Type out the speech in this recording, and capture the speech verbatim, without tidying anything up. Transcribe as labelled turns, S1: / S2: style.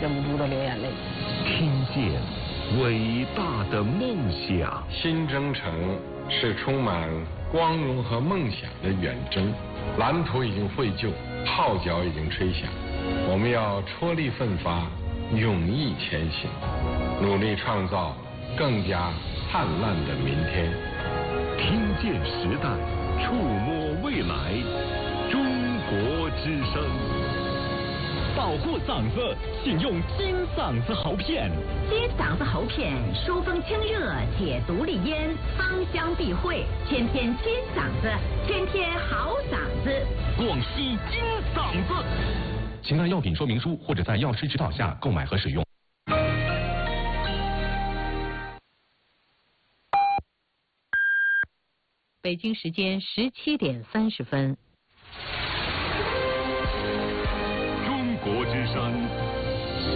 S1: 忍不住的流眼泪。
S2: 听见伟大的梦想。
S3: 新征程是充满光荣和梦想的远征，蓝图已经绘就，号角已经吹响，我们要踔厉奋发，勇毅前行，努力创造更加灿烂的明天。
S2: 听见时代，触摸未来，中国之声。
S4: 保护嗓子，请用金嗓子喉片。
S5: 金嗓子喉片，疏风清热，解毒利咽，芳香避秽，天天金嗓子，天天好嗓子。
S4: 广西金嗓子。
S6: 请看药品说明书或者在药师指导下购买和使用。
S7: 北京时间十七点三十分。